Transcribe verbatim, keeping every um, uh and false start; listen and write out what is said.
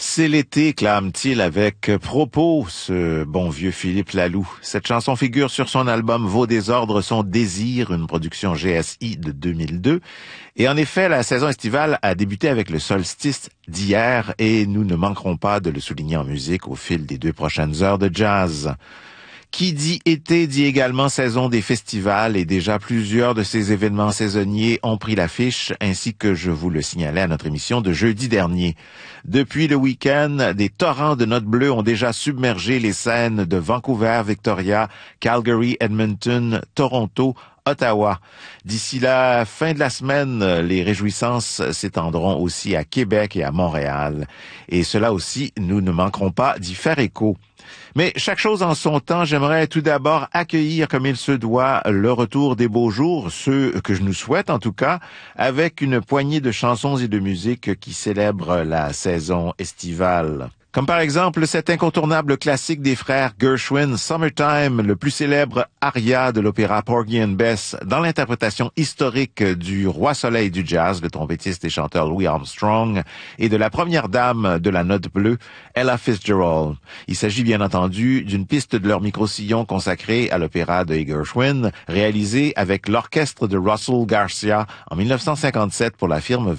C'est l'été, clame-t-il avec propos, ce bon vieux Philippe Laloux. Cette chanson figure sur son album Vos désordres, son désir, une production G S I de deux mille deux. Et en effet, la saison estivale a débuté avec le solstice d'hier et nous ne manquerons pas de le souligner en musique au fil des deux prochaines heures de jazz. Qui dit été dit également saison des festivals et déjà plusieurs de ces événements saisonniers ont pris l'affiche ainsi que je vous le signalais à notre émission de jeudi dernier. Depuis le week-end, des torrents de notes bleues ont déjà submergé les scènes de Vancouver, Victoria, Calgary, Edmonton, Toronto, Ottawa. D'ici la fin de la semaine, les réjouissances s'étendront aussi à Québec et à Montréal. Et cela aussi, nous ne manquerons pas d'y faire écho. Mais chaque chose en son temps, j'aimerais tout d'abord accueillir comme il se doit le retour des beaux jours, ceux que je nous souhaite en tout cas, avec une poignée de chansons et de musique qui célèbrent la saison estivale. Comme par exemple cet incontournable classique des frères Gershwin, Summertime, le plus célèbre aria de l'opéra Porgy and Bess, dans l'interprétation historique du roi soleil du jazz, le trompettiste et chanteur Louis Armstrong, et de la première dame de la note bleue, Ella Fitzgerald. Il s'agit bien entendu d'une piste de leur micro-sillon consacrée à l'opéra de Gershwin, réalisée avec l'orchestre de Russell Garcia en mille neuf cent cinquante-sept pour la firme